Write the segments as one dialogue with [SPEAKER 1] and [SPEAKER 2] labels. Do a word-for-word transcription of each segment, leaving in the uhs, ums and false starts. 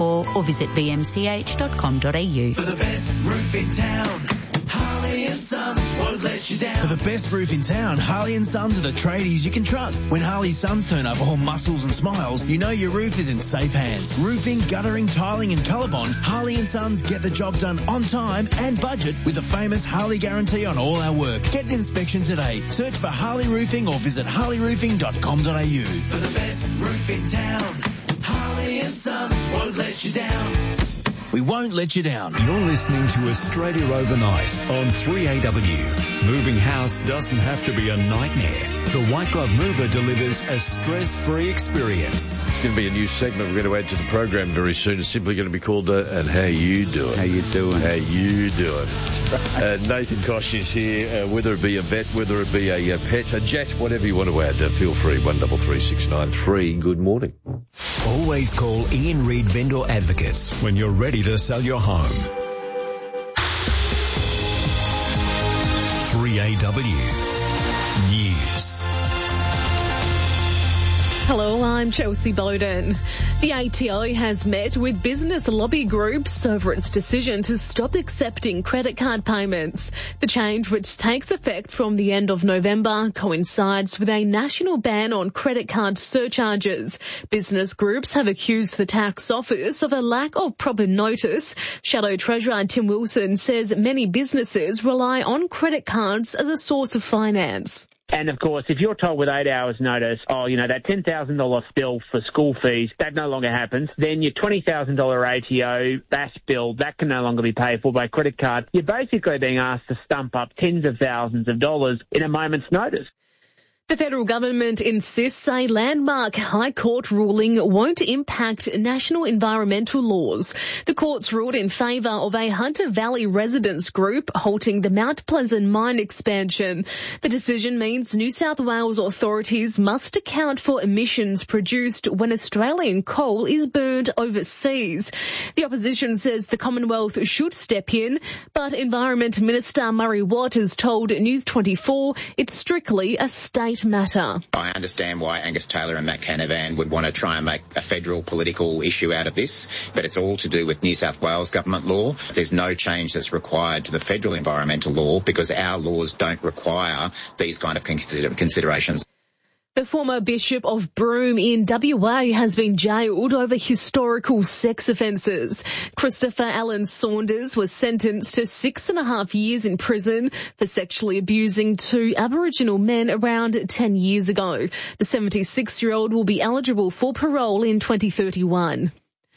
[SPEAKER 1] or visit b m c h dot com dot a u.
[SPEAKER 2] For the best roof in town, Harley and Sons won't let you down.
[SPEAKER 3] For the best roof in town, Harley and Sons are the tradies you can trust. When Harley Sons turn up all muscles and smiles, you know your roof is in safe hands. Roofing, guttering, tiling and colour bond, Harley and Sons get the job done on time and budget with the famous Harley guarantee on all our work. Get an inspection today. Search for Harley Roofing or visit harley roofing dot com dot a u.
[SPEAKER 2] For the best roof in town, Harley and Sons won't let you down.
[SPEAKER 3] We won't let you down.
[SPEAKER 4] You're listening to Australia Overnight on three A W. Moving house doesn't have to be a nightmare. The White Glove Mover delivers a stress-free experience.
[SPEAKER 5] It's going to be a new segment we're going to add to the program very soon. It's simply going to be called uh, And How You Doing.
[SPEAKER 6] How you doing?
[SPEAKER 5] How you doing. Uh, Nathan Kosh is here, uh, whether it be a vet, whether it be a, a pet, a jet, whatever you want to add, uh, feel free, one double three six nine three. Good morning.
[SPEAKER 4] Always call Ian Reid Vendor Advocates when you're ready to sell your home. three A W News.
[SPEAKER 7] Hello, I'm Chelsea Bowden. The A T O has met with business lobby groups over its decision to stop accepting credit card payments. The change, which takes effect from the end of November, coincides with a national ban on credit card surcharges. Business groups have accused the tax office of a lack of proper notice. Shadow Treasurer Tim Wilson says many businesses rely on credit cards as a source of finance.
[SPEAKER 8] And, of course, if you're told with eight hours notice, oh, you know, that ten thousand dollars bill for school fees, that no longer happens, then your twenty thousand dollars A T O, B A S bill, that can no longer be paid for by credit card. You're basically being asked to stump up tens of thousands of dollars in a moment's notice.
[SPEAKER 7] The federal government insists a landmark High Court ruling won't impact national environmental laws. The court's ruled in favour of a Hunter Valley residents group halting the Mount Pleasant mine expansion. The decision means New South Wales authorities must account for emissions produced when Australian coal is burned overseas. The opposition says the Commonwealth should step in, but Environment Minister Murray Watt has told News twenty-four it's strictly a state matter.
[SPEAKER 9] I understand why Angus Taylor and Matt Canavan would want to try and make a federal political issue out of this, but it's all to do with New South Wales government law. There's no change that's required to the federal environmental law because our laws don't require these kind of consider- considerations.
[SPEAKER 7] The former Bishop of Broome in W A has been jailed over historical sex offences. Christopher Allen Saunders was sentenced to six and a half years in prison for sexually abusing two Aboriginal men around ten years ago. The seventy-six-year-old will be eligible for parole in twenty thirty-one.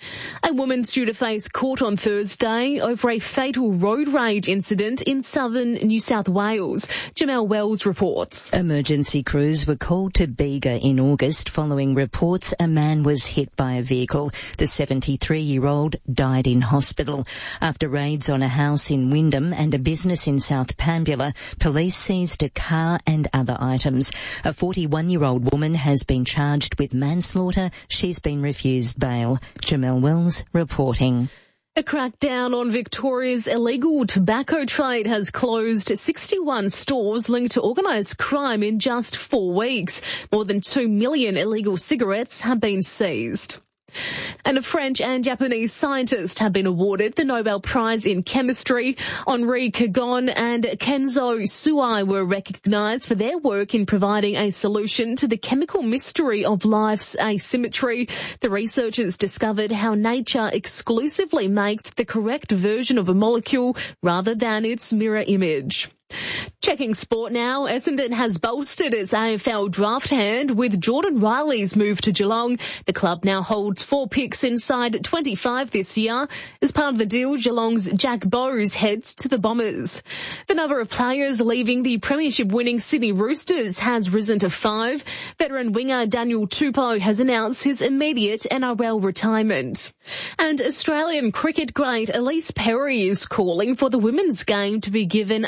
[SPEAKER 7] A woman's due to face court on Thursday over a fatal road rage incident in southern New South Wales. Jamel Wells reports.
[SPEAKER 10] Emergency crews were called to Bega in August following reports a man was hit by a vehicle. The seventy-three-year-old died in hospital. After raids on a house in Wyndham and a business in South Pambula, police seized a car and other items. A forty-one-year-old woman has been charged with manslaughter. She's been refused bail. Jamel Wells reporting.
[SPEAKER 7] A crackdown on Victoria's illegal tobacco trade has closed sixty-one stores linked to organised crime in just four weeks. More than two million illegal cigarettes have been seized. And a French and Japanese scientist have been awarded the Nobel Prize in Chemistry. Henri Cagon and Kenzo Suai were recognised for their work in providing a solution to the chemical mystery of life's asymmetry. The researchers discovered how nature exclusively makes the correct version of a molecule rather than its mirror image. Checking sport now, Essendon has bolstered its A F L draft hand with Jordan Riley's move to Geelong. The club now holds four picks inside twenty-five this year. As part of the deal, Geelong's Jack Bowes heads to the Bombers. The number of players leaving the premiership-winning Sydney Roosters has risen to five. Veteran winger Daniel Tupou has announced his immediate N R L retirement. And Australian cricket great Elise Perry is calling for the women's game to be given a per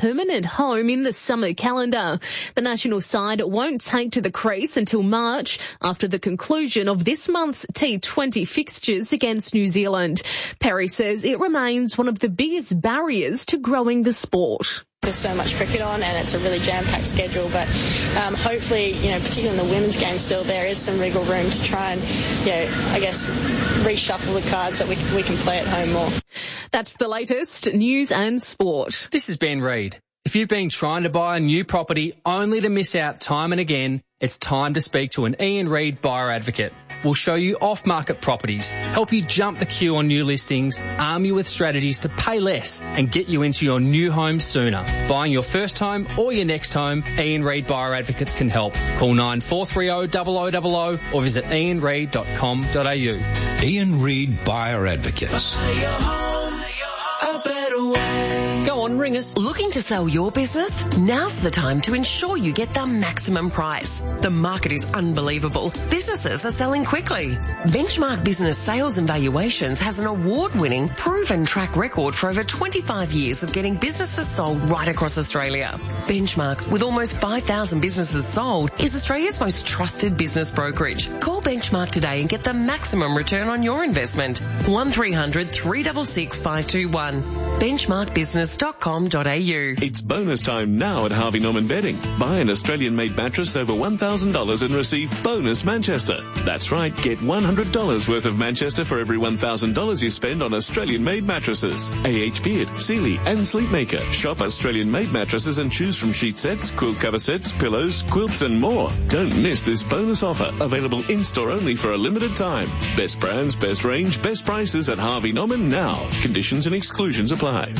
[SPEAKER 7] permanent home in the summer calendar. The national side won't take to the crease until March after the conclusion of this month's T twenty fixtures against New Zealand. Perry says it remains one of the biggest barriers to growing the sport.
[SPEAKER 6] There's so much cricket on and it's a really jam-packed schedule, but um, hopefully, you know, particularly in the women's game still, there is some wiggle room to try and, you know, I guess, reshuffle the cards so that we, we can play at home more.
[SPEAKER 7] That's the latest news and sport.
[SPEAKER 11] This is Ben Reid. If you've been trying to buy a new property only to miss out time and again, it's time to speak to an Ian Reid buyer advocate. We'll show you off-market properties, help you jump the queue on new listings, arm you with strategies to pay less and get you into your new home sooner. Buying your first home or your next home, Ian Reid Buyer Advocates can help. Call nine four three zero, zero zero zero zero or visit ian reid dot com dot a u.
[SPEAKER 12] Ian Reid Buyer Advocates.
[SPEAKER 13] Go on, ring us. Looking to sell your business? Now's the time to ensure you get the maximum price. The market is unbelievable. Businesses are selling quickly. Benchmark Business Sales and Valuations has an award-winning, proven track record for over twenty-five years of getting businesses sold right across Australia. Benchmark, with almost five thousand businesses sold, is Australia's most trusted business brokerage. Call Benchmark today and get the maximum return on your investment. one three hundred, three six six, five two one. benchmark business dot com dot a u.
[SPEAKER 14] It's bonus time now at Harvey Norman Bedding. Buy an Australian-made mattress over one thousand dollars and receive bonus Manchester. That's right, get one hundred dollars worth of Manchester for every one thousand dollars you spend on Australian-made mattresses. A H Beard, Sealy and Sleepmaker. Shop Australian-made mattresses and choose from sheet sets, quilt cover sets, pillows, quilts and more. Don't miss this bonus offer. Available in-store only for a limited time. Best brands, best range, best prices at Harvey Norman now. Conditions and exclusions apply.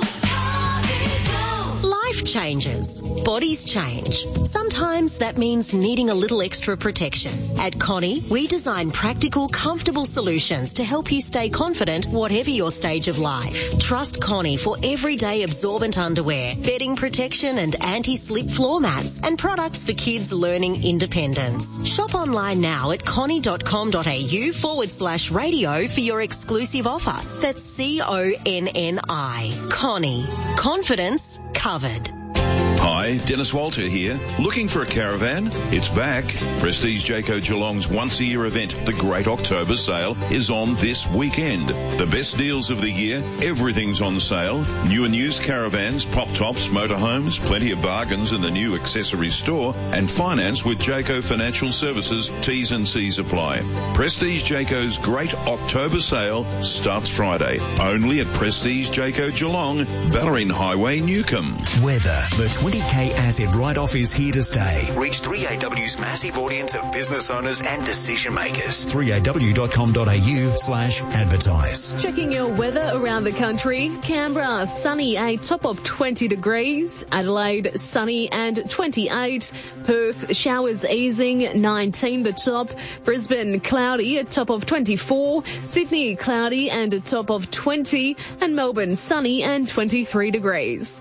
[SPEAKER 15] Life changes. Bodies change. Sometimes that means needing a little extra protection. At Connie, we design practical, comfortable solutions to help you stay confident whatever your stage of life. Trust Connie for everyday absorbent underwear, bedding protection and anti-slip floor mats, and products for kids learning independence. Shop online now at connie dot com dot a u forward slash radio for your exclusive offer. That's C O N N I. Connie. Confidence covered.
[SPEAKER 16] Hi, Dennis Walter here. Looking for a caravan? It's back. Prestige Jayco Geelong's once-a-year event, the Great October Sale, is on this weekend. The best deals of the year, everything's on sale. New and used caravans, pop-tops, motorhomes, plenty of bargains in the new accessory store, and finance with Jayco Financial Services. T's and C's apply. Prestige Jayco's Great October Sale starts Friday, only at Prestige Jayco Geelong, Ballerine Highway, Newcombe.
[SPEAKER 4] Weather. The twenty K asset write-off is here to stay.
[SPEAKER 17] Reach three A W's massive audience of business owners and decision makers.
[SPEAKER 4] three A W dot com dot a u slash advertise.
[SPEAKER 7] Checking your weather around the country. Canberra, sunny, a top of twenty degrees. Adelaide, sunny and twenty-eight. Perth, showers easing, nineteen the top. Brisbane, cloudy, a top of twenty-four. Sydney, cloudy and a top of twenty. And Melbourne, sunny and twenty-three degrees.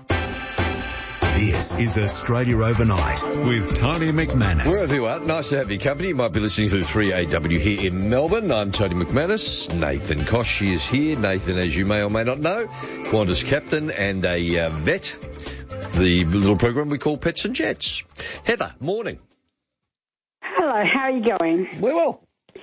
[SPEAKER 4] This is Australia Overnight with Tony McManus.
[SPEAKER 5] Wherever you are, nice to have your company. You might be listening to three A W here in Melbourne. I'm Tony McManus. Nathan Kosh is here. Nathan, as you may or may not know, Qantas captain and a uh, vet. The little program we call Pets and Jets. Heather, morning.
[SPEAKER 18] Hello, how are you going?
[SPEAKER 5] We're well.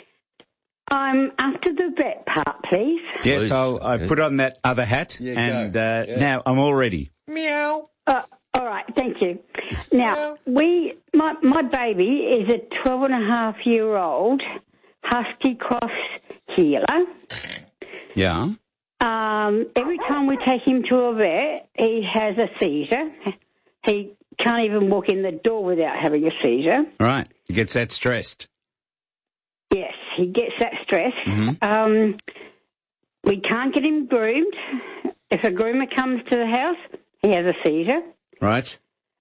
[SPEAKER 18] I'm after the vet part, please.
[SPEAKER 19] Yes, please. I'll I put on that other hat, yeah, and uh, yeah. now I'm all ready.
[SPEAKER 18] Meow. Uh, all right, thank you. Now, we, my, my baby is a twelve and a half year old Husky Cross Heeler.
[SPEAKER 19] Yeah.
[SPEAKER 18] Um, every time we take him to a vet, he has a seizure. He can't even walk in the door without having a seizure.
[SPEAKER 19] Right. He gets that stressed.
[SPEAKER 18] Yes, he gets that stressed.
[SPEAKER 19] Mm-hmm.
[SPEAKER 18] Um, we can't get him groomed. If a groomer comes to the house, he has a seizure.
[SPEAKER 19] Right.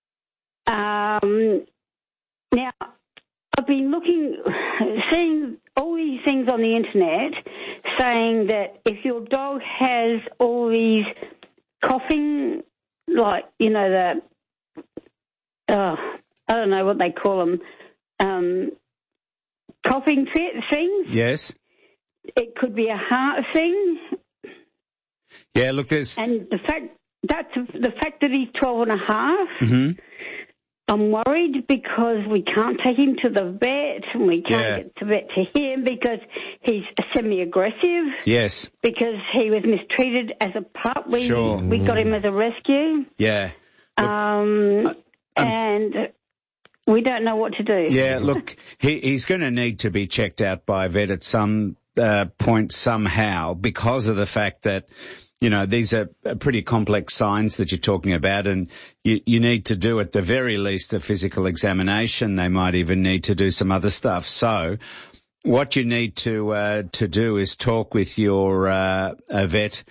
[SPEAKER 18] Um, now, I've been looking, seeing all these things on the internet saying that if your dog has all these coughing, like, you know, the, oh, I don't know what they call them, um, coughing fit things.
[SPEAKER 19] Yes.
[SPEAKER 18] It could be a heart thing.
[SPEAKER 19] Yeah, look, there's...
[SPEAKER 18] And the fact... that's the fact that he's twelve and a half.
[SPEAKER 19] Mm-hmm.
[SPEAKER 18] I'm worried because we can't take him to the vet and we can't
[SPEAKER 19] Yeah.
[SPEAKER 18] get the vet to him because he's semi-aggressive.
[SPEAKER 19] Yes.
[SPEAKER 18] Because he was mistreated as a pup. We,
[SPEAKER 19] Sure.
[SPEAKER 18] we got him as a rescue.
[SPEAKER 19] Yeah.
[SPEAKER 18] Um, and we don't know what to do.
[SPEAKER 19] Yeah, look, he, he's going to need to be checked out by a vet at some uh, point somehow because of the fact that, you know, these are pretty complex signs that you're talking about, and you, you need to do at the very least a physical examination. They might even need to do some other stuff. So what you need to uh, to do is talk with your uh, a vet.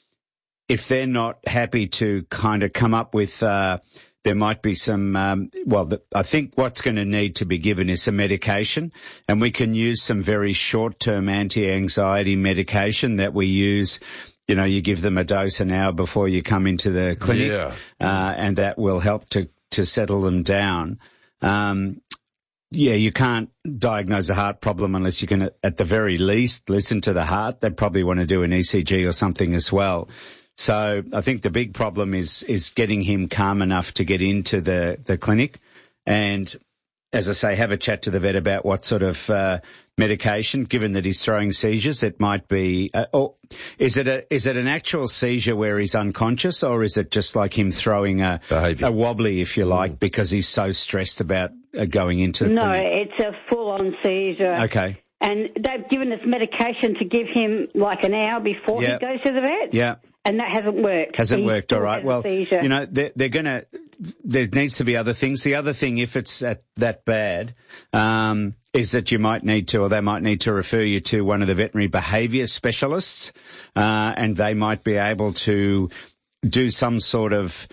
[SPEAKER 19] If they're not happy to kind of come up with, uh, there might be some, um, well, the, I think what's going to need to be given is some medication, and we can use some very short-term anti-anxiety medication that we use. You know, you give them a dose an hour before you come into the clinic,
[SPEAKER 5] Yeah.
[SPEAKER 19] uh, and that will help to, to settle them down. Um, yeah, you can't diagnose a heart problem unless you can, at the very least, listen to the heart. They probably want to do an E C G or something as well. So I think the big problem is is getting him calm enough to get into the, the clinic and, as I say, have a chat to the vet about what sort of uh, medication, given that he's throwing seizures. It might be, uh, or is it a is it an actual seizure where he's unconscious, or is it just like him throwing a, a wobbly, if you like, because he's so stressed about uh, going into the
[SPEAKER 18] No,
[SPEAKER 19] clinic?
[SPEAKER 18] it's a full-on seizure.
[SPEAKER 19] Okay.
[SPEAKER 18] And they've given us medication to give him like an hour before
[SPEAKER 19] Yep.
[SPEAKER 18] he goes to the vet.
[SPEAKER 19] Yeah.
[SPEAKER 18] And that hasn't worked.
[SPEAKER 19] Hasn't
[SPEAKER 18] He
[SPEAKER 19] worked,
[SPEAKER 18] still
[SPEAKER 19] all right.
[SPEAKER 18] has a
[SPEAKER 19] Well,
[SPEAKER 18] seizure.
[SPEAKER 19] you know, they're, they're going to, there needs to be other things. The other thing, if it's at, that bad, um, is that you might need to, or they might need to refer you to one of the veterinary behaviour specialists, uh, and they might be able to do some sort of,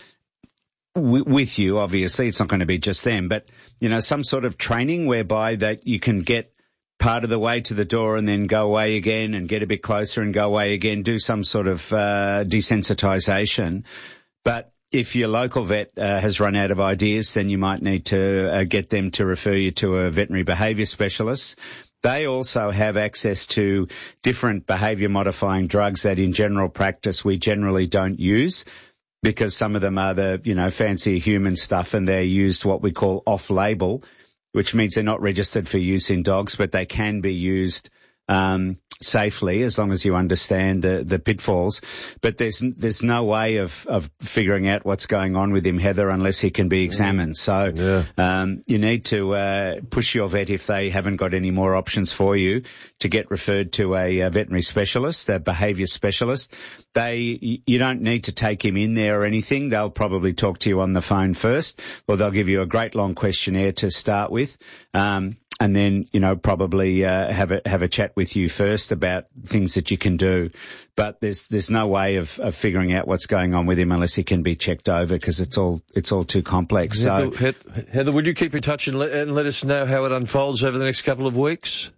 [SPEAKER 19] w- with you, obviously, it's not going to be just them, but, you know, some sort of training whereby that you can get part of the way to the door and then go away again and get a bit closer and go away again, do some sort of uh, desensitisation. But if your local vet uh, has run out of ideas, then you might need to uh, get them to refer you to a veterinary behaviour specialist. They also have access to different behaviour modifying drugs that in general practice we generally don't use, because some of them are the, you know, fancy human stuff and they're used what we call off-label, which means they're not registered for use in dogs, but they can be used um, safely as long as you understand the, the pitfalls. But there's there's no way of, of figuring out what's going on with him, Heather, unless he can be examined. So
[SPEAKER 5] Yeah.
[SPEAKER 19] um, you need to uh, push your vet, if they haven't got any more options for you, to get referred to a, a veterinary specialist, a behaviour specialist. They, you don't need to take him in there or anything. They'll probably talk to you on the phone first, or they'll give you a great long questionnaire to start with. Um, and then, you know, probably uh, have a have a chat with you first about things that you can do. But there's there's no way of, of figuring out what's going on with him unless he can be checked over, because it's all it's all too complex. So,
[SPEAKER 5] Heather, Heather, would you keep in touch and let, and let us know how it unfolds over the next couple of weeks?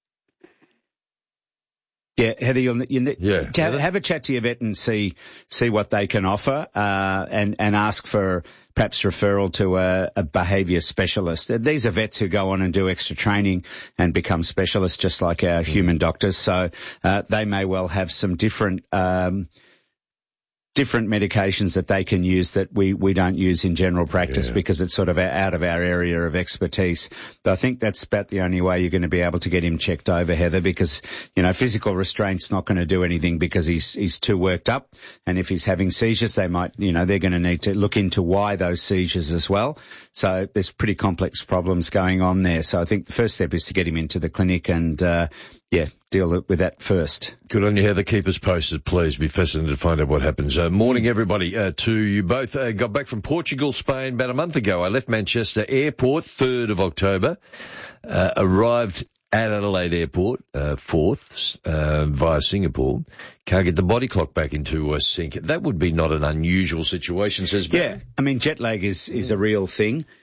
[SPEAKER 19] yeah, Heather, you'll, you need
[SPEAKER 5] Yeah.
[SPEAKER 19] to have, have a chat to your vet and see see what they can offer, uh, and and ask for perhaps referral to a, a behaviour specialist. These are vets who go on and do extra training and become specialists, just like our human doctors. So uh, they may well have some different um, different medications that they can use that we, we don't use in general practice,
[SPEAKER 5] Yeah.
[SPEAKER 19] because it's sort of out of our area of expertise. But I think that's about the only way you're going to be able to get him checked over, Heather, because, you know, physical restraint's not going to do anything because he's, he's too worked up. And if he's having seizures, they might, you know, they're going to need to look into why those seizures as well. So there's pretty complex problems going on there. So I think the first step is to get him into the clinic and, uh, yeah, deal with that first.
[SPEAKER 5] Good on you, Heather. Keep us posted, please. Be fascinated to find out what happens. Uh, morning, everybody, uh, to you both. Uh, got back from Portugal, Spain about a month ago. I left Manchester Airport, third of October. Uh, arrived at Adelaide Airport, uh, fourth, uh, via Singapore. Can't get the body clock back into uh, sync. That would be not an unusual situation, says Ben.
[SPEAKER 19] Yeah, I mean, jet lag is, is a real thing.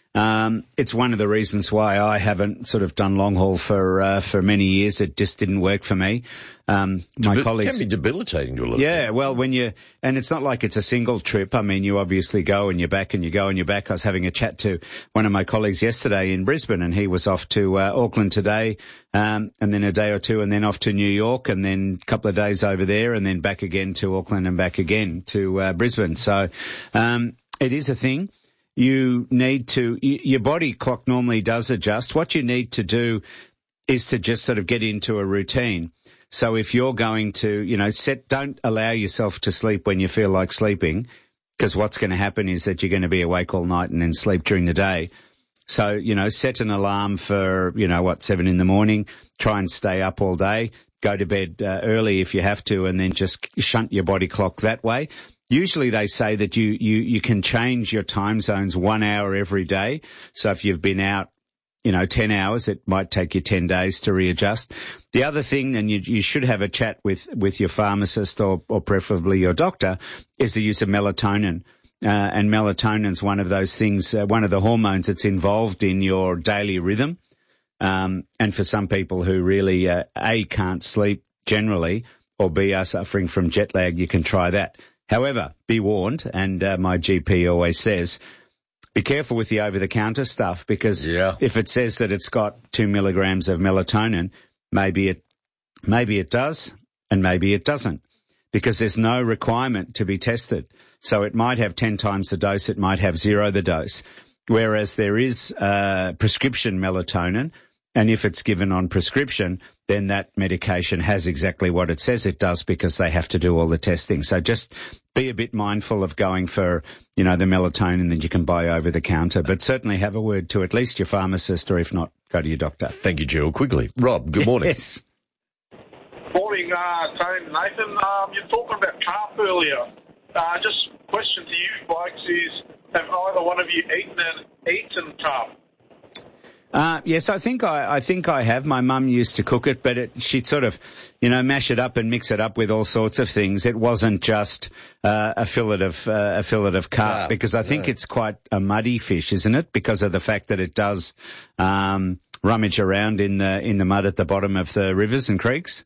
[SPEAKER 19] Um, it's one of the reasons why I haven't sort of done long haul for uh, for many years. It just didn't work for me. Um, my
[SPEAKER 5] Debil-
[SPEAKER 19] colleagues
[SPEAKER 5] can be debilitating to a lot.
[SPEAKER 19] Yeah, well, when you and it's not like it's a single trip. I mean, you obviously go and you're back and you go and you're back. I was having a chat to one of my colleagues yesterday in Brisbane, and he was off to uh, Auckland today, um, and then a day or two, and then off to New York, and then a couple of days over there, and then back again to Auckland and back again to uh, Brisbane. So um, it is a thing. You need to, your body clock normally does adjust. What you need to do is to just sort of get into a routine. So if you're going to, you know, set, don't allow yourself to sleep when you feel like sleeping, because what's going to happen is that you're going to be awake all night and then sleep during the day. So, you know, set an alarm for, you know, what, seven in the morning, try and stay up all day, go to bed uh, early if you have to, and then just shunt your body clock that way. Usually they say that you, you, you can change your time zones one hour every day. So if you've been out, you know, ten hours, it might take you ten days to readjust. The other thing, and you, you should have a chat with, with your pharmacist or, or preferably your doctor, is the use of melatonin. Uh, and melatonin's one of those things, uh, one of the hormones that's involved in your daily rhythm. Um, and for some people who really, uh, A, can't sleep generally, or B, are suffering from jet lag, you can try that. However, be warned, and uh, my G P always says, be careful with the over-the-counter stuff, because yeah. if it says that it's got two milligrams of melatonin, maybe it, maybe it does, and maybe it doesn't, because there's no requirement to be tested. So it might have ten times the dose, it might have zero the dose, whereas there is uh, prescription melatonin. And if it's given on prescription, then that medication has exactly what it says it does, because they have to do all the testing. So just be a bit mindful of going for, you know, the melatonin that you can buy over the counter, but certainly have a word to at least your pharmacist, or if not, go to your doctor.
[SPEAKER 5] Thank you, Gerald. Quickly. Rob, good morning.
[SPEAKER 19] Yes.
[SPEAKER 20] Morning, uh, Tony and Nathan. Um, you're talking about carp earlier. Uh, just question to you, Blokes, is have either one of you eaten and eaten carp?
[SPEAKER 19] Uh, yes, I think I, I think I have. My mum used to cook it, but it, she'd sort of, you know, mash it up and mix it up with all sorts of things. It wasn't just, uh, a fillet of, uh, a fillet of carp,
[SPEAKER 5] ah,
[SPEAKER 19] because I think
[SPEAKER 5] no.
[SPEAKER 19] it's quite a muddy fish, isn't it? Because of the fact that it does, um, rummage around in the, in the mud at the bottom of the rivers and creeks.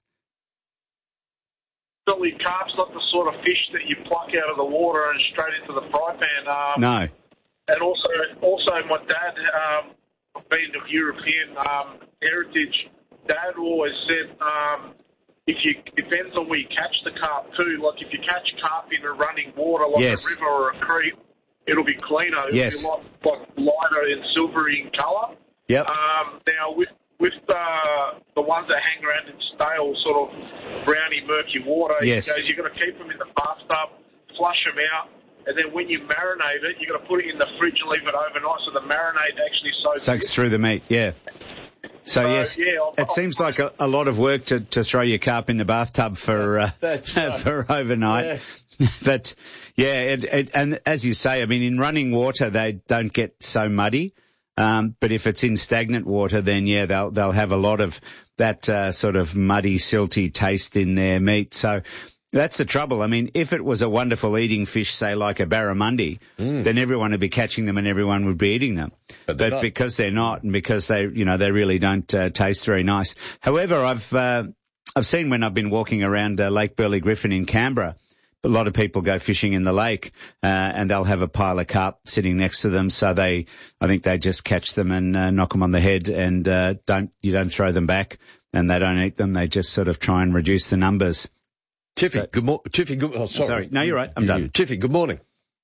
[SPEAKER 20] Certainly, carp's not the sort of fish that you pluck out of the water and straight into the fry pan. Um,
[SPEAKER 19] no. And
[SPEAKER 20] also, also my dad, um, being of European um, heritage, Dad always said um, if you it depends on where you catch the carp too. Like if you catch carp in a running water, like
[SPEAKER 19] yes.
[SPEAKER 20] a river or a creek, it'll be cleaner. It'll
[SPEAKER 19] yes.
[SPEAKER 20] be a lot like lighter and silvery in colour.
[SPEAKER 19] Yep.
[SPEAKER 20] Um, now with with uh, the ones that hang around in stale, sort of browny, murky water,
[SPEAKER 19] yes.
[SPEAKER 20] you know, you've got to keep them in the bathtub, flush them out. And then when you marinate it, you've got to put it in the fridge and leave it overnight so the marinade actually soaks,
[SPEAKER 19] soaks through the meat, yeah. So,
[SPEAKER 20] so
[SPEAKER 19] yes,
[SPEAKER 20] yeah, I'll,
[SPEAKER 19] it
[SPEAKER 20] I'll,
[SPEAKER 19] seems like a, a lot of work to, to throw your carp in the bathtub for uh,
[SPEAKER 5] right.
[SPEAKER 19] for overnight. Yeah. But, yeah, it, it, and as you say, I mean, in running water, they don't get so muddy. Um, but if it's in stagnant water, then, yeah, they'll they'll have a lot of that uh, sort of muddy, silty taste in their meat. So that's the trouble. I mean, if it was a wonderful eating fish, say like a barramundi, mm. then everyone would be catching them and everyone would be eating them.
[SPEAKER 5] But,
[SPEAKER 19] but
[SPEAKER 5] not.
[SPEAKER 19] because they're not, and because they, you know, they really don't uh, taste very nice. However, I've uh, I've seen when I've been walking around uh, Lake Burley Griffin in Canberra, a lot of people go fishing in the lake, uh, and they'll have a pile of carp sitting next to them. So they, I think they just catch them and uh, knock them on the head, and uh, don't you don't throw them back, and they don't eat them. They just sort of try and reduce the numbers.
[SPEAKER 5] Tiffy, so, good morning. Tiffy, good. Oh, sorry.
[SPEAKER 19] sorry. No, you're right. I'm
[SPEAKER 5] you,
[SPEAKER 19] done.
[SPEAKER 5] You. Tiffy, good morning.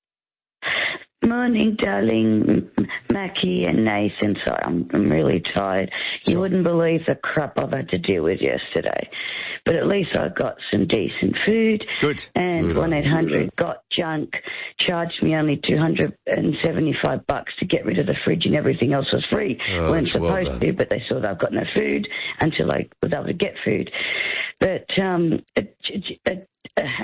[SPEAKER 21] Morning, darling, Mackie and Nathan. Sorry, I'm, I'm really tired. You wouldn't believe the crap I've had to deal with yesterday. But at least I got some decent food.
[SPEAKER 19] Good.
[SPEAKER 21] And one eight hundred got junk, charged me only two hundred seventy-five bucks to get rid of the fridge, and everything else was free.
[SPEAKER 5] Oh,
[SPEAKER 21] weren't supposed
[SPEAKER 5] well
[SPEAKER 21] to, but they saw that I've got no food until I was able to get food. But um, a, a, a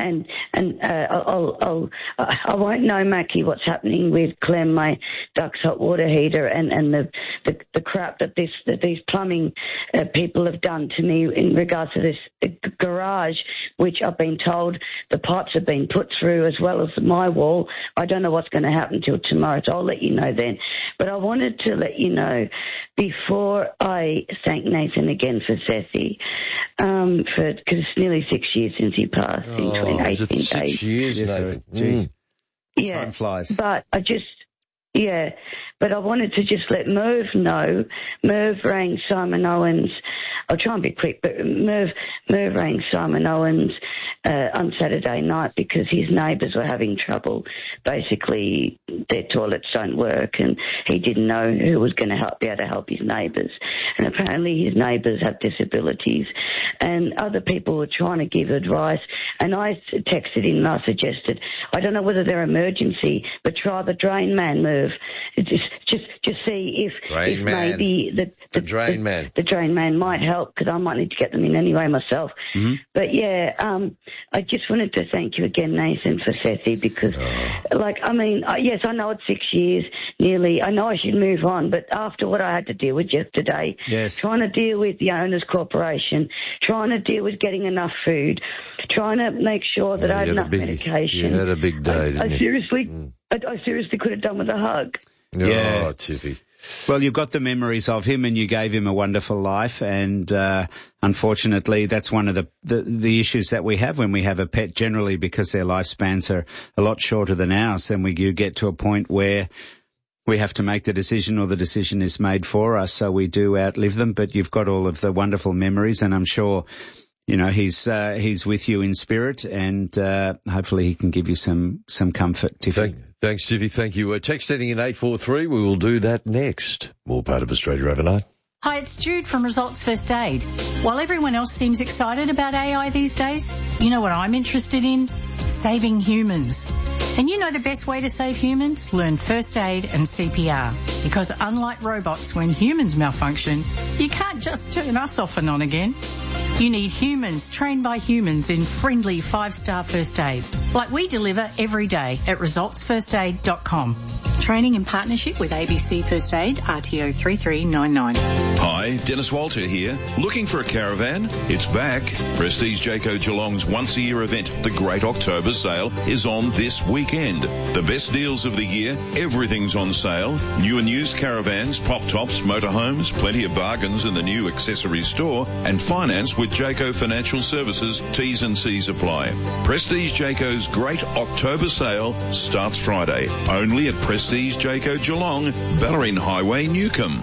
[SPEAKER 21] and and uh, I'll, I'll I won't know, Mackie, what's happening with Clem, my Ducks hot water heater, and and the the, the crap that this that these plumbing uh, people have done to me in regards to this uh, garage, which I've been told the pipes have been put through as well as my wall. I don't know what's going to happen till tomorrow, so I'll let you know then. But I wanted to let you know before I thank Nathan again for Sethy, um, for because it's nearly six years since he passed in
[SPEAKER 5] Oh, is it
[SPEAKER 21] eighteen
[SPEAKER 5] six
[SPEAKER 21] days.
[SPEAKER 5] years,
[SPEAKER 19] Yes,
[SPEAKER 5] Nathan?
[SPEAKER 19] sir. Gee.
[SPEAKER 21] Yeah,
[SPEAKER 19] Time flies.
[SPEAKER 21] but I just, yeah, but I wanted to just let Merv know. Merv rang Simon Owens. I'll try and be quick, but Merv, Merv rang Simon Owens uh, on Saturday night because his neighbours were having trouble. Basically, their toilets don't work, and he didn't know who was going to help, be able to help his neighbours. And apparently his neighbours have disabilities, and other people were trying to give advice. And I texted him and I suggested, I don't know whether they're emergency, but try the drain man, Merv. Just, just, just see if,
[SPEAKER 5] Drain
[SPEAKER 21] if
[SPEAKER 5] man.
[SPEAKER 21] maybe the,
[SPEAKER 5] The drain man.
[SPEAKER 21] the drain man might help, because I might need to get them in anyway myself.
[SPEAKER 5] Mm-hmm.
[SPEAKER 21] But yeah, um, I just wanted to thank you again, Nathan, for Sethy, because,
[SPEAKER 5] Oh.
[SPEAKER 21] like, I mean, uh, yes, I know it's six years nearly. I know I should move on, but after what I had to deal with yesterday,
[SPEAKER 19] Yes.
[SPEAKER 21] trying to deal with the owners' corporation, trying to deal with getting enough food, trying to make sure that
[SPEAKER 5] Yeah,
[SPEAKER 21] I had
[SPEAKER 5] you had a
[SPEAKER 21] enough
[SPEAKER 5] big-
[SPEAKER 21] medication.
[SPEAKER 5] you had a big day,
[SPEAKER 21] I,
[SPEAKER 5] didn't
[SPEAKER 21] I
[SPEAKER 5] you?
[SPEAKER 21] seriously, I, I seriously could have done with a hug.
[SPEAKER 19] Yeah.
[SPEAKER 5] Oh, Tiffy.
[SPEAKER 19] Well, you've got the memories of him, and you gave him a wonderful life. And uh, unfortunately, that's one of the, the the issues that we have when we have a pet. Generally, because their lifespans are a lot shorter than ours, then we you get to a point where we have to make the decision, or the decision is made for us. So we do outlive them. But you've got all of the wonderful memories, and I'm sure, you know, he's uh, he's with you in spirit, and uh, hopefully he can give you some some comfort, Tiffy.
[SPEAKER 5] Thank, thanks, Tiffy. Thank you. Uh, text sending in eight four three. We will do that next. More part of Australia Overnight.
[SPEAKER 1] Hi, it's Jude from Results First Aid. While everyone else seems excited about A I these days, you know what I'm interested in? Saving humans. And you know the best way to save humans? Learn first aid and C P R. Because unlike robots, when humans malfunction, you can't just turn us off and on again. You need humans trained by humans in friendly five-star first aid, like we deliver every day at results first aid dot com. Training in partnership with A B C First Aid, R T O three three nine nine.
[SPEAKER 16] Hi, Dennis Walter here. Looking for a caravan? It's back. Prestige Jayco Geelong's once-a-year event, the Great October Sale, is on this weekend. The best deals of the year, everything's on sale. New and used caravans, pop-tops, motorhomes, plenty of bargains in the new accessory store, and finance with Jayco Financial Services. T's and C's apply. Prestige Jayco's Great October Sale starts Friday, only at Prestige Jayco Geelong, Ballerine Highway, Newcombe.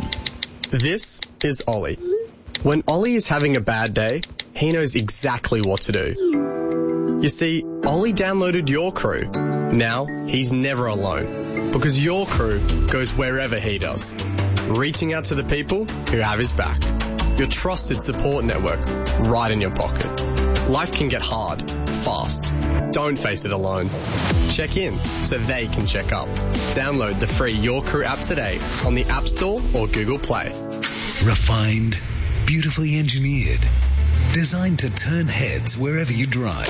[SPEAKER 22] This is Ollie. When Ollie is having a bad day, he knows exactly what to do. You see, Ollie downloaded Your Crew. Now, he's never alone, because Your Crew goes wherever he does, reaching out to the people who have his back. Your trusted support network right in your pocket. Life can get hard, fast. Don't face it alone. Check in so they can check up. Download the free Your Crew app today on the App Store or Google Play.
[SPEAKER 23] Refined, beautifully engineered, designed to turn heads wherever you drive.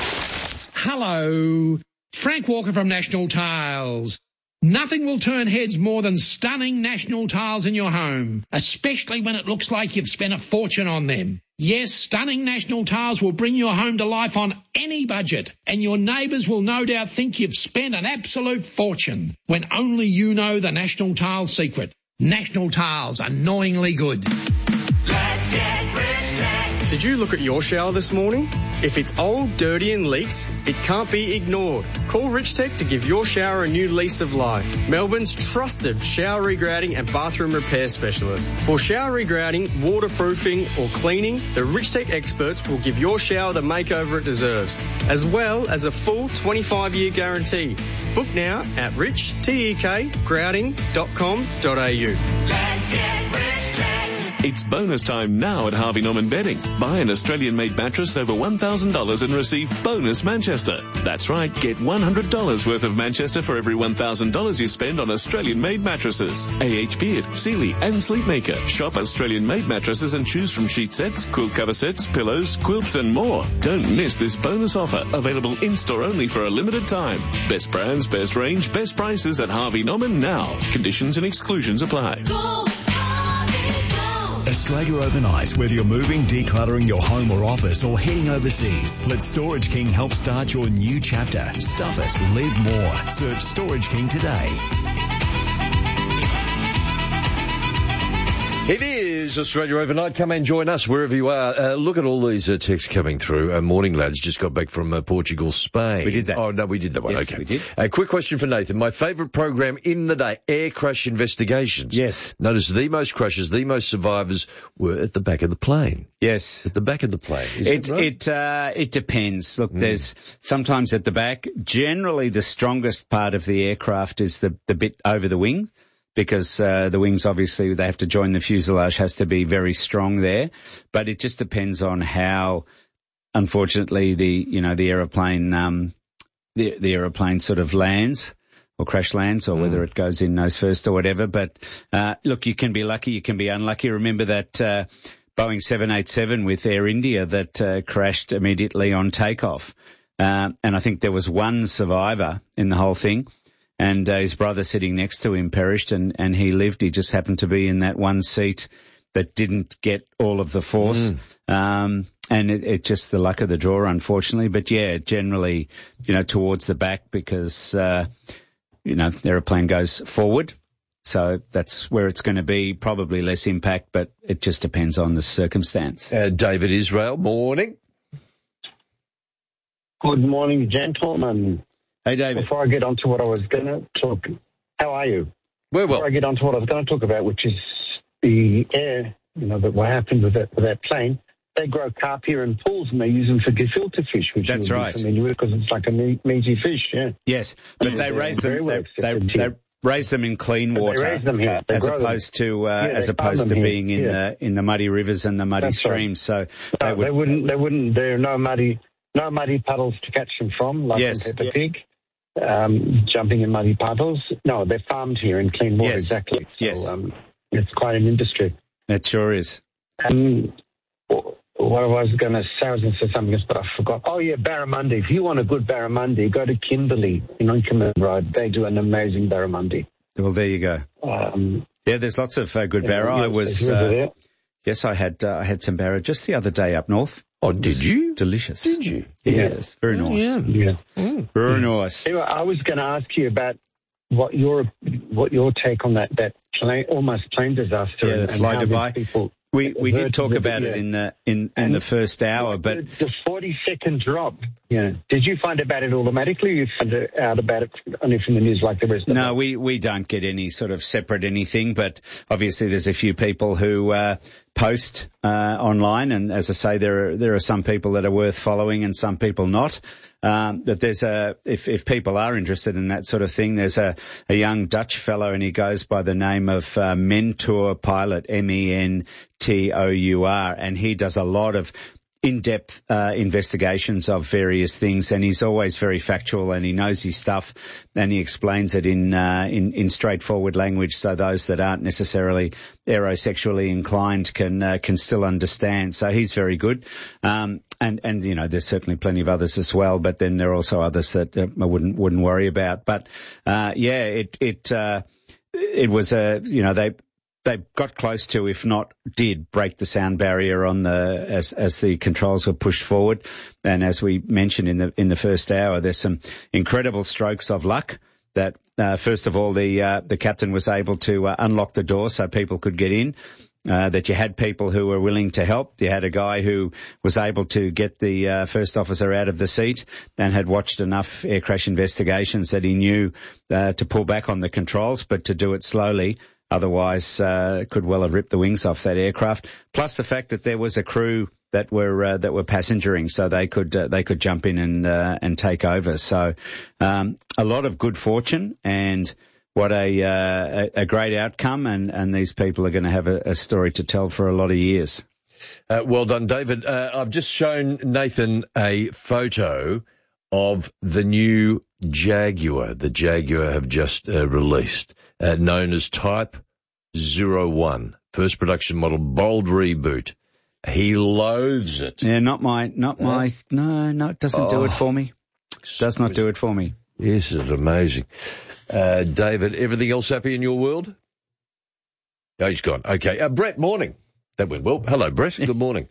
[SPEAKER 24] Hello, Frank Walker from National Tiles. Nothing will turn heads more than stunning National Tiles in your home, especially when it looks like you've spent a fortune on them. Yes, stunning National Tiles will bring your home to life on any budget, and your neighbours will no doubt think you've spent an absolute fortune, when only you know the National Tiles secret. National Tiles, annoyingly good.
[SPEAKER 2] Let's get rich tech.
[SPEAKER 22] Did you look at your shower this morning? If it's old, dirty and leaks, it can't be ignored. Call Rich Tech to give your shower a new lease of life. Melbourne's trusted shower regrouting and bathroom repair specialist. For shower regrouting, waterproofing or cleaning, the Rich Tech experts will give your shower the makeover it deserves, as well as a full twenty-five year guarantee. Book now at rich tek grouting dot com dot a u.
[SPEAKER 2] Let's get rich tech.
[SPEAKER 14] It's bonus time now at Harvey Norman Bedding. Buy an Australian-made mattress over one thousand dollars and receive bonus Manchester. That's right, get one hundred dollars worth of Manchester for every one thousand dollars you spend on Australian-made mattresses. A H Beard, Sealy and Sleepmaker. Shop Australian-made mattresses and choose from sheet sets, quilt cover sets, pillows, quilts and more. Don't miss this bonus offer. Available in-store only for a limited time. Best brands, best range, best prices at Harvey Norman now. Conditions and exclusions apply.
[SPEAKER 4] Australia overnight, whether you're moving, decluttering your home or office, or heading overseas, let Storage King help start your new chapter. Stuff it, live more. Search Storage King today.
[SPEAKER 5] It is Australia Overnight. Come and join us wherever you are. Uh, look at all these uh, texts coming through. Uh, morning, lads. Just got back from uh, Portugal, Spain.
[SPEAKER 19] We did that.
[SPEAKER 5] Oh, no, we did that one.
[SPEAKER 19] Yes,
[SPEAKER 5] okay.
[SPEAKER 19] we did.
[SPEAKER 5] A uh, quick question for Nathan. My favourite program in the day, Air Crash Investigations.
[SPEAKER 19] Yes.
[SPEAKER 5] Notice the most crashes, the most survivors were at the back of the plane.
[SPEAKER 19] Yes.
[SPEAKER 5] At the back of the plane. Is
[SPEAKER 19] It
[SPEAKER 5] that right?
[SPEAKER 19] it uh, it depends. Look,
[SPEAKER 5] Mm.
[SPEAKER 19] there's sometimes at the back. Generally, the strongest part of the aircraft is the the bit over the wing, because uh, the wings obviously they have to join the fuselage, has to be very strong there. But it just depends on how, unfortunately, the you know the aeroplane um the the aeroplane sort of lands or crash lands, or whether it goes in nose first or whatever. But uh, look, you can be lucky, you can be unlucky. Remember that. Uh, Boeing seven eighty-seven with Air India that uh, crashed immediately on takeoff. Uh, and I think there was one survivor in the whole thing, and uh, his brother sitting next to him perished, and, and he lived. He just happened to be in that one seat that didn't get all of the force. Mm. Um, and it, it just the luck of the draw, unfortunately. But yeah, generally, you know, towards the back because, uh, you know, the aeroplane goes forward. So that's where it's going to be, probably less impact, but it just depends on the circumstance.
[SPEAKER 5] Uh, David Israel, morning.
[SPEAKER 3] Good morning, gentlemen.
[SPEAKER 19] Hey, David.
[SPEAKER 3] Before I get on to what I was going to talk, how are you?
[SPEAKER 5] Well, well.
[SPEAKER 3] Before I get on to what I was going to talk about, which is the air, you know, that what happened with that, with that plane, they grow carp here in pools and they use them for gefilte fish, which
[SPEAKER 19] That's
[SPEAKER 3] you'll be
[SPEAKER 19] right.
[SPEAKER 3] familiar with because it's like a me- meaty fish, yeah.
[SPEAKER 19] Yes, but
[SPEAKER 3] And
[SPEAKER 19] they
[SPEAKER 3] they're
[SPEAKER 19] raise
[SPEAKER 3] very
[SPEAKER 19] them,
[SPEAKER 3] well
[SPEAKER 19] they, they,
[SPEAKER 3] accepted
[SPEAKER 19] they
[SPEAKER 3] here.
[SPEAKER 19] raise them in clean
[SPEAKER 3] But they
[SPEAKER 19] water,
[SPEAKER 3] raise them here. They
[SPEAKER 19] as
[SPEAKER 3] grow them.
[SPEAKER 19] opposed to uh,
[SPEAKER 3] Yeah,
[SPEAKER 19] as
[SPEAKER 3] they farm
[SPEAKER 19] opposed to
[SPEAKER 3] them here.
[SPEAKER 19] being in
[SPEAKER 3] Yeah.
[SPEAKER 19] the in the muddy rivers and the muddy
[SPEAKER 3] That's right.
[SPEAKER 19] streams. So
[SPEAKER 3] No,
[SPEAKER 19] they would,
[SPEAKER 3] they wouldn't. They wouldn't. There are no muddy, no muddy puddles to catch them from, like
[SPEAKER 19] Yes.
[SPEAKER 3] in Peppa Pig, um, jumping in muddy puddles. No, they're farmed here in clean water.
[SPEAKER 19] Yes.
[SPEAKER 3] Exactly. So,
[SPEAKER 19] Yes.
[SPEAKER 3] um, it's quite an industry.
[SPEAKER 19] it sure is.
[SPEAKER 3] And what I was going to say, I was going to say something else, but I forgot. Oh yeah, barramundi. If you want a good barramundi, go to Kimberley in Oncombe Road. They do an amazing barramundi.
[SPEAKER 19] Well, there you go.
[SPEAKER 3] Um,
[SPEAKER 19] Yeah, there's lots of uh, good
[SPEAKER 3] yeah,
[SPEAKER 19] barra.
[SPEAKER 3] yeah,
[SPEAKER 19] I was,
[SPEAKER 3] there's river
[SPEAKER 19] uh,
[SPEAKER 3] there.
[SPEAKER 19] yes, I had uh, I had some barra just the other day up north.
[SPEAKER 5] Oh, did you?
[SPEAKER 19] Delicious.
[SPEAKER 5] Did you?
[SPEAKER 19] Yes, very
[SPEAKER 5] Oh,
[SPEAKER 19] nice.
[SPEAKER 5] yeah.
[SPEAKER 3] Yeah.
[SPEAKER 5] Mm.
[SPEAKER 19] Very nice.
[SPEAKER 3] Anyway, I was going to ask you about what your what your take on that that plane, almost plane disaster.
[SPEAKER 19] Yeah, the
[SPEAKER 3] and, and
[SPEAKER 19] fly
[SPEAKER 3] how
[SPEAKER 19] Dubai.
[SPEAKER 3] these people
[SPEAKER 19] We we did talk
[SPEAKER 3] averted
[SPEAKER 19] about
[SPEAKER 3] yeah.
[SPEAKER 19] it in the in, in
[SPEAKER 3] And
[SPEAKER 19] the first hour, but
[SPEAKER 3] the, the forty second drop. Yeah, did you find about it automatically? Or you found out about it only from the news, like the rest of
[SPEAKER 19] no,
[SPEAKER 3] us?
[SPEAKER 19] we we don't get any sort of separate anything. But obviously, there's a few people who uh, post uh, online, and as I say, there are there are some people that are worth following, and some people not. Um, but there's a, if, if people are interested in that sort of thing, there's a, a young Dutch fellow and he goes by the name of uh, Mentor Pilot, M E N T O U R, and he does a lot of in-depth uh, investigations of various things, and he's always very factual and he knows his stuff, and he explains it in uh, in, in straightforward language, so those that aren't necessarily aerosexually inclined can uh, can still understand. So he's very good, um, and and you know there's certainly plenty of others as well, but then there are also others that uh, I wouldn't wouldn't worry about. But uh, yeah, it it uh, it was a you know they. They got close to, if not did, break the sound barrier on the as as the controls were pushed forward. And as we mentioned in the in the first hour, there's some incredible strokes of luck. That uh, first of all, the uh, the captain was able to uh, unlock the door so people could get in. Uh, that you had people who were willing to help. You had a guy who was able to get the uh, first officer out of the seat and had watched enough air crash investigations that he knew uh, to pull back on the controls, but to do it slowly. Otherwise, uh, could well have ripped the wings off that aircraft. Plus the fact that there was a crew that were uh, that were passengering, so they could uh, they could jump in and uh, and take over. So um, a lot of good fortune, and what a, uh, a, a great outcome, and, and these people are going to have a, a story to tell for a lot of years.
[SPEAKER 5] Uh, well done, David. Uh, I've just shown Nathan a photo of the new Jaguar. The Jaguar have just uh, released, uh, known as Type zero one. First production model, bold reboot. He loathes it.
[SPEAKER 19] Yeah, not my, not my, uh, no, no, it doesn't oh, do it for me. Does not do it for me.
[SPEAKER 5] Yes, it's amazing. Uh, David, everything else happy in your world? Oh, he's gone. Okay. Uh, Brett, morning. That went well. Hello, Brett. Good morning.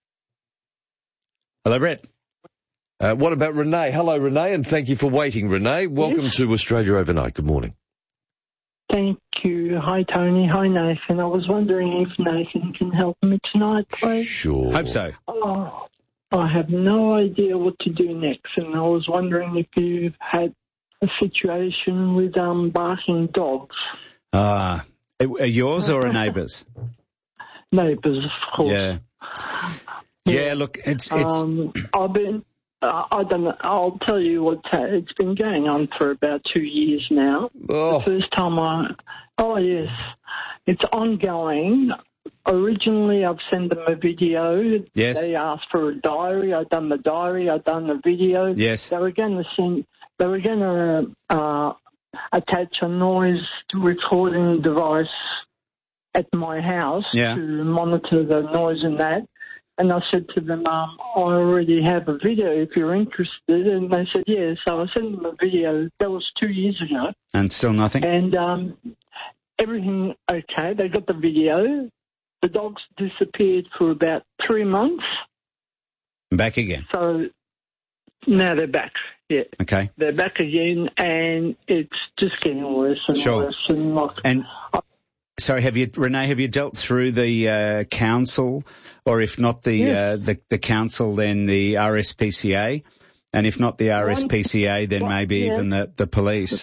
[SPEAKER 19] Hello, Brett.
[SPEAKER 5] Uh, what about Renee? Hello, Renee, and thank you for waiting, Renee. Welcome yes. to Australia Overnight. Good morning.
[SPEAKER 6] Thank you. Hi, Tony. Hi, Nathan. I was wondering if Nathan can help me tonight, please.
[SPEAKER 5] Sure.
[SPEAKER 19] Hope so.
[SPEAKER 6] Oh, I have no idea what to do next, and I was wondering if you've had a situation with um barking dogs.
[SPEAKER 19] Ah, uh, are yours or a neighbour's?
[SPEAKER 6] Neighbours, of course.
[SPEAKER 19] Yeah. Yeah, yeah look, it's... it's...
[SPEAKER 6] Um, I've been... Uh, I don't know. I'll tell you what. Uh, it's been going on for about two years now.
[SPEAKER 5] Oh.
[SPEAKER 6] The first time I, oh yes, it's ongoing. Originally, I've sent them a video.
[SPEAKER 19] Yes.
[SPEAKER 6] They asked for a diary. I've done the diary. I've done the video.
[SPEAKER 19] Yes.
[SPEAKER 6] They were going to send. They were going to uh, attach a noise recording device at my house
[SPEAKER 19] yeah.
[SPEAKER 6] to monitor the noise and that. And I said to them, um, I already have a video if you're interested. And they said, yeah. So I sent them a video. That was two years ago.
[SPEAKER 19] And still nothing?
[SPEAKER 6] And um, everything okay. They got the video. The dogs disappeared for about three months.
[SPEAKER 19] Back again?
[SPEAKER 6] So now they're back, yeah.
[SPEAKER 19] Okay.
[SPEAKER 6] They're back again, and it's just getting worse and
[SPEAKER 19] sure.
[SPEAKER 6] worse. And, like,
[SPEAKER 19] and
[SPEAKER 6] I,
[SPEAKER 19] Sorry, have you, Renee, have you dealt through the uh, council, or if not the,
[SPEAKER 6] yeah.
[SPEAKER 19] uh, the the council, then the R S P C A, and if not the R S P C A, then
[SPEAKER 6] well,
[SPEAKER 19] maybe
[SPEAKER 6] yeah.
[SPEAKER 19] even the, the police?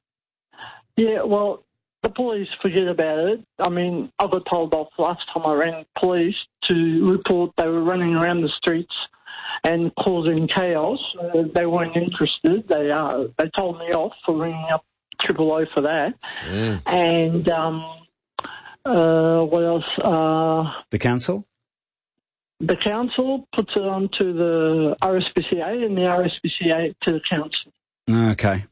[SPEAKER 6] Yeah, well, the police forget about it. I mean, I got told off last time I rang police to report they were running around the streets and causing chaos. Uh, they weren't interested. They uh, they told me off for ringing up Triple O for that.
[SPEAKER 5] Mm.
[SPEAKER 6] And um, uh, what else? Uh,
[SPEAKER 19] the council?
[SPEAKER 6] The council puts it on to the R S P C A, and the R S P C A to the council.
[SPEAKER 19] Okay.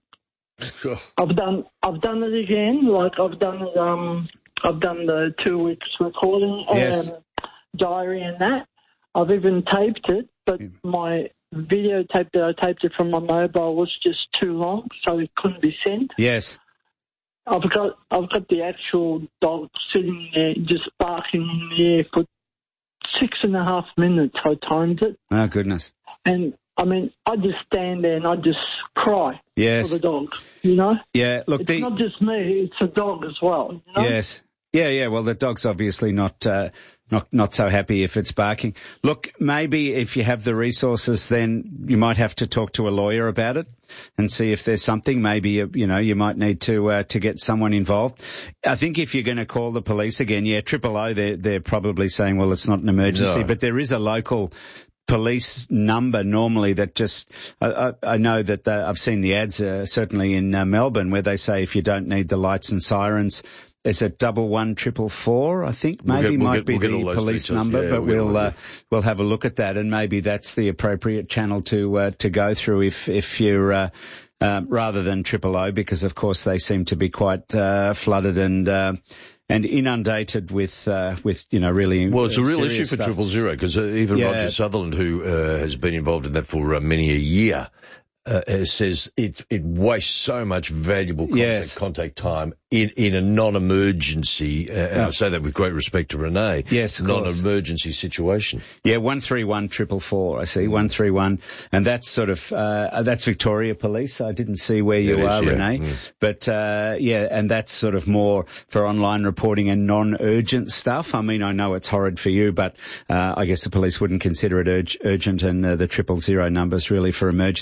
[SPEAKER 6] I've done I've done it again. Like I've done it. Um, I've done the two weeks recording and
[SPEAKER 19] yes.
[SPEAKER 6] diary and that. I've even taped it, but my videotape that I taped it from my mobile was just too long, so it couldn't be sent.
[SPEAKER 19] Yes.
[SPEAKER 6] I've got I've got the actual dog sitting there just barking in the air for six and a half minutes. I timed it.
[SPEAKER 19] Oh goodness.
[SPEAKER 6] And I mean, I just stand there and I just cry
[SPEAKER 19] yes.
[SPEAKER 6] for the dog. You know.
[SPEAKER 19] Yeah. Look,
[SPEAKER 6] it's
[SPEAKER 19] the...
[SPEAKER 6] not just me; it's a dog as well. You know?
[SPEAKER 19] Yes. Yeah. Yeah. Well, the dog's obviously not. Uh, Not not so happy if it's barking. Look, maybe if you have the resources, then you might have to talk to a lawyer about it and see if there's something. Maybe you, you know you might need to uh, to get someone involved. I think if you're going to call the police again, yeah, Triple O, they're they're probably saying, well, it's not an emergency,
[SPEAKER 5] no.
[SPEAKER 19] but there is a local police number normally that just, I, I, I know that the, I've seen the ads uh, certainly in uh, Melbourne where they say if you don't need the lights and sirens, is it double one triple four? I think maybe
[SPEAKER 5] we'll
[SPEAKER 19] get, we'll
[SPEAKER 5] might
[SPEAKER 19] get,
[SPEAKER 5] be
[SPEAKER 19] we'll the police
[SPEAKER 5] details.
[SPEAKER 19] number,
[SPEAKER 5] yeah,
[SPEAKER 19] but
[SPEAKER 5] we'll
[SPEAKER 19] we'll uh, we'll have a look at that, and maybe that's the appropriate channel to uh, to go through if if you're uh, uh, rather than Triple O, because of course they seem to be quite uh, flooded and. Uh, And inundated with, uh, with you know, really.
[SPEAKER 5] Well, it's a real
[SPEAKER 19] serious
[SPEAKER 5] issue for
[SPEAKER 19] stuff.
[SPEAKER 5] Triple Zero because uh, even
[SPEAKER 19] yeah.
[SPEAKER 5] Roger Sutherland, who uh, has been involved in that for uh, many a year, uh, says it it wastes so much valuable contact,
[SPEAKER 19] yes.
[SPEAKER 5] contact time in in a non-emergency. Uh, and
[SPEAKER 19] yeah.
[SPEAKER 5] I say that with great respect to Renee.
[SPEAKER 19] Yes, of
[SPEAKER 5] non-emergency situation.
[SPEAKER 19] Yeah, one three one triple four. I see one three one, and that's sort of uh, that's Victoria Police. I didn't see where you
[SPEAKER 5] it
[SPEAKER 19] are,
[SPEAKER 5] is, yeah.
[SPEAKER 19] Renee,
[SPEAKER 5] mm.
[SPEAKER 19] but uh, yeah, and that's sort of more for online reporting and non-urgent stuff. I mean, I know it's horrid for you, but uh, I guess the police wouldn't consider it urg- urgent, and uh, the triple zero numbers really for emergencies.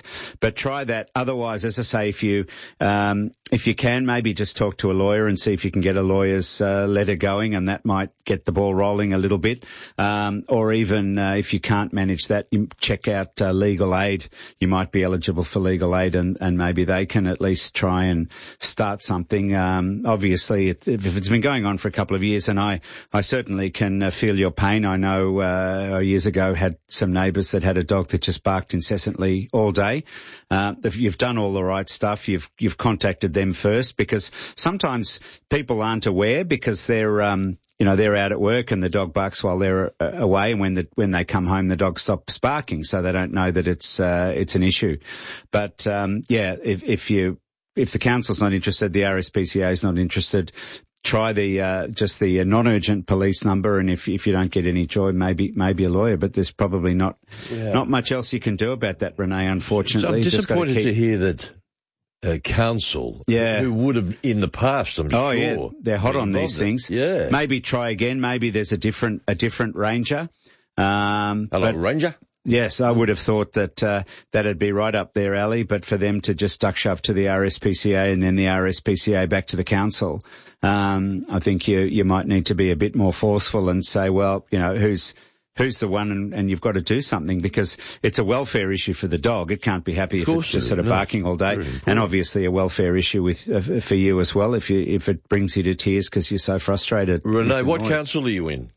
[SPEAKER 19] But try that. Otherwise, as I say, if you um, if you can, maybe just talk to a lawyer and see if you can get a lawyer's uh, letter going, and that might get the ball rolling a little bit. Um, or even uh, if you can't manage that, you check out uh, legal aid. You might be eligible for legal aid, and, and maybe they can at least try and start something. Um, obviously, it, if it's been going on for a couple of years, and I, I certainly can uh, feel your pain. I know uh, years ago had some neighbours that had a dog that just barked incessantly all day. Uh, if you've done all the right stuff, you've you've contacted them first, because sometimes people aren't aware because they're um, you know they're out at work and the dog barks while they're uh, away, and when the when they come home the dog stops barking, so they don't know that it's uh, it's an issue. But um, yeah, if if you if the council's not interested, the R S P C A is not interested, try the uh, just the uh, non-urgent police number, and if if you don't get any joy, maybe maybe a lawyer. But there's probably not
[SPEAKER 5] Yeah.
[SPEAKER 19] not much else you can do about that, Renee. Unfortunately,
[SPEAKER 5] So I'm
[SPEAKER 19] Just gotta
[SPEAKER 5] disappointed
[SPEAKER 19] keep-
[SPEAKER 5] to hear that uh, council,
[SPEAKER 19] Yeah.
[SPEAKER 5] who would have in the past, I'm
[SPEAKER 19] Oh
[SPEAKER 5] sure.
[SPEAKER 19] yeah, they're hot
[SPEAKER 5] been
[SPEAKER 19] on these
[SPEAKER 5] involved in-
[SPEAKER 19] things.
[SPEAKER 5] Yeah.
[SPEAKER 19] Maybe try again. Maybe there's a different a different ranger. Um,
[SPEAKER 5] Hello,
[SPEAKER 19] but-
[SPEAKER 5] Ranger.
[SPEAKER 19] Yes, I would have thought that uh, that'd be right up their alley, but for them to just duck shove to the R S P C A and then the R S P C A back to the council, um, I think you you might need to be a bit more forceful and say, well, you know, who's who's the one, and, and you've got to do something, because it's a welfare issue for the dog. It can't be happy if it's just sort of
[SPEAKER 5] no.
[SPEAKER 19] barking all day, and obviously a welfare issue with uh, for you as well if you if it brings you to tears because you're so frustrated. with
[SPEAKER 5] Renee,
[SPEAKER 19] the
[SPEAKER 5] what
[SPEAKER 19] noise.
[SPEAKER 5] council are you in?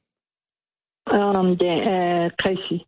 [SPEAKER 6] Um, Dan, uh, Casey.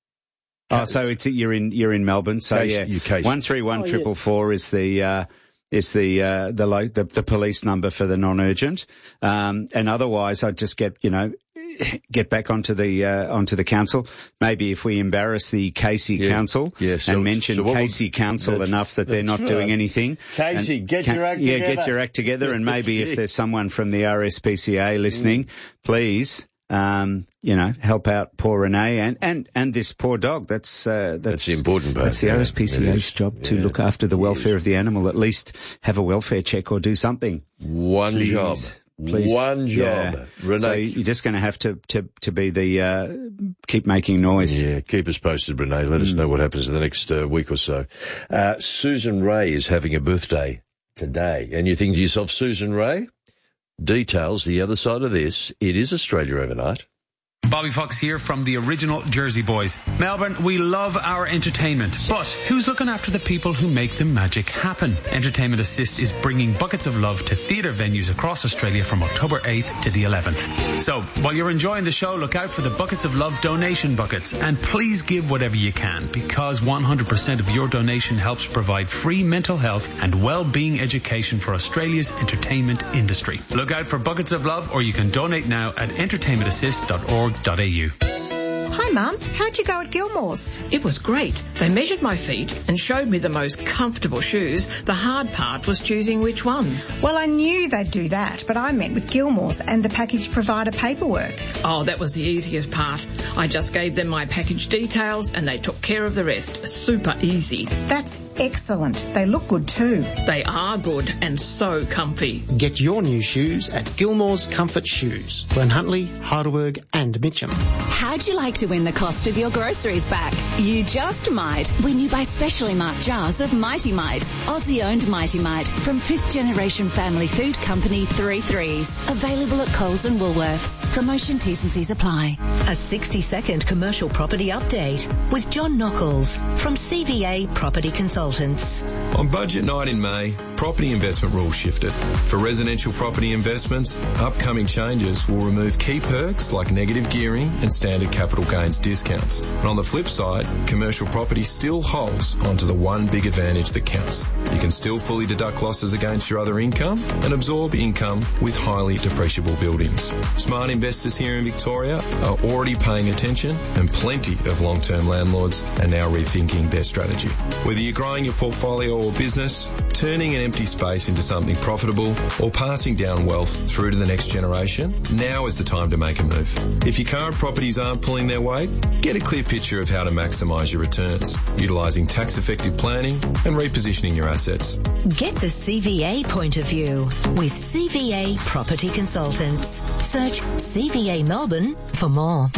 [SPEAKER 19] Oh, so it's you're in you're in Melbourne. So
[SPEAKER 5] Casey,
[SPEAKER 19] yeah,
[SPEAKER 5] you Casey.
[SPEAKER 19] one three one
[SPEAKER 6] Oh, yeah.
[SPEAKER 19] triple four is the uh, is the uh, the, lo- the the police number for the non-urgent. Um, and otherwise, I'd just get you know get back onto the uh, onto the council. Maybe if we embarrass the Casey
[SPEAKER 5] Yeah.
[SPEAKER 19] Council
[SPEAKER 5] Yeah, so-
[SPEAKER 19] and mention
[SPEAKER 5] so what would-
[SPEAKER 19] Casey Council
[SPEAKER 5] That's-
[SPEAKER 19] enough that they're
[SPEAKER 5] that's
[SPEAKER 19] not doing
[SPEAKER 5] right.
[SPEAKER 19] anything.
[SPEAKER 5] Casey,
[SPEAKER 19] And
[SPEAKER 5] get
[SPEAKER 19] ca-
[SPEAKER 5] your act
[SPEAKER 19] yeah,
[SPEAKER 5] together.
[SPEAKER 19] get your act together, and maybe
[SPEAKER 5] That's
[SPEAKER 19] if
[SPEAKER 5] it.
[SPEAKER 19] there's someone from the R S P C A listening, please. Um, you know, help out poor Renee and, and, and this poor dog. That's, uh, that's,
[SPEAKER 5] That's the important part.
[SPEAKER 19] That's the
[SPEAKER 5] yeah,
[SPEAKER 19] R S P C
[SPEAKER 5] it
[SPEAKER 19] A's
[SPEAKER 5] is.
[SPEAKER 19] job to
[SPEAKER 5] Yeah.
[SPEAKER 19] look after the welfare of the animal, at least have a welfare check or do something.
[SPEAKER 5] One
[SPEAKER 19] Please.
[SPEAKER 5] job.
[SPEAKER 19] Please.
[SPEAKER 5] One job.
[SPEAKER 19] Yeah.
[SPEAKER 5] Renee.
[SPEAKER 19] So you're just going to have to, to, to be the, uh, keep making noise.
[SPEAKER 5] Yeah, keep us posted, Renee. Let us know what happens in the next uh, week or so. Uh, Susan Ray is having a birthday today. And you think to yourself, Susan Ray? Details, the other side of this, it is Australia Overnight.
[SPEAKER 8] Bobby Fox here from the original Jersey Boys. Melbourne, we love our entertainment, but who's looking after the people who make the magic happen? Entertainment Assist is bringing buckets of love to theatre venues across Australia from October eighth to the eleventh. So, while you're enjoying the show, look out for the Buckets of Love donation buckets, and please give whatever you can, because one hundred percent of your donation helps provide free mental health and well-being education for Australia's entertainment industry. Look out for Buckets of Love, or you can donate now at entertainment assist dot org dot a u.
[SPEAKER 9] Hi, Mum. How'd you go at Gilmore's?
[SPEAKER 10] It was great. They measured my feet and showed me the most comfortable shoes. The hard part was choosing which ones.
[SPEAKER 9] Well, I knew they'd do that, but I meant with Gilmore's and the package provider paperwork.
[SPEAKER 10] Oh, that was the easiest part. I just gave them my package details and they took care of the rest. Super easy.
[SPEAKER 9] That's excellent. They look good too.
[SPEAKER 10] They are good and so comfy.
[SPEAKER 11] Get your new shoes at Gilmore's Comfort Shoes, Glen Huntly, Heidelberg and Mitcham.
[SPEAKER 25] How'd you like to win the cost of your groceries back? You just might when you buy specially marked jars of Mighty Mite, Aussie-owned Mighty Mite from fifth generation family food company Three Threes. Available at Coles and Woolworths. Promotion T's and C's apply.
[SPEAKER 15] A sixty second commercial property update with John Knuckles from C V A Property Consultants.
[SPEAKER 26] On budget night in May, property investment rules shifted. For residential property investments, upcoming changes will remove key perks like negative gearing and standard capital gains discounts. And on the flip side, commercial property still holds onto the one big advantage that counts. You can still fully deduct losses against your other income and absorb income with highly depreciable buildings. Smart investors here in Victoria are already paying attention, and plenty of long-term landlords are now rethinking their strategy. Whether you're growing your portfolio or business, turning an empty space into something profitable, or passing down wealth through to the next generation, now is the time to make a move. If your current properties aren't pulling their weight, get a clear picture of how to maximise your returns, utilising tax-effective planning and repositioning your assets.
[SPEAKER 15] Get the C V A point of view with C V A Property Consultants. Search C V A Melbourne for more.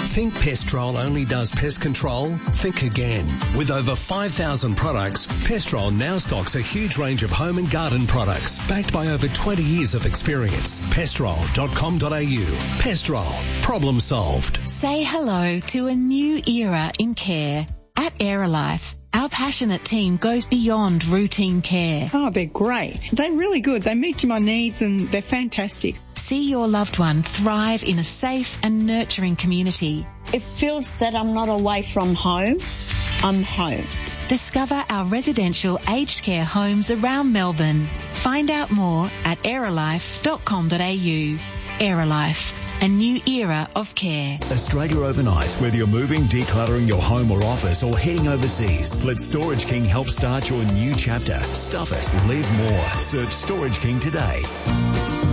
[SPEAKER 7] Think Pestrol only does pest control? Think again. With over five thousand products, Pestrol now stocks a huge range of home and garden products backed by over twenty years of experience. Pestrol dot com dot a u. Pestrol. Problem solved.
[SPEAKER 25] Say hello to a new era in care. At Aerolife, our passionate team goes beyond routine care.
[SPEAKER 12] Oh, they're great. They're really good. They meet my needs and they're fantastic.
[SPEAKER 25] See your loved one thrive in a safe and nurturing community.
[SPEAKER 13] It feels that I'm not away from home. I'm home.
[SPEAKER 25] Discover our residential aged care homes around Melbourne. Find out more at aerolife dot com dot a u. Aerolife. A new era of care.
[SPEAKER 4] Australia Overnight, whether you're moving, decluttering your home or office, or heading overseas, let Storage King help start your new chapter. Stuff it, live more. Search Storage King today.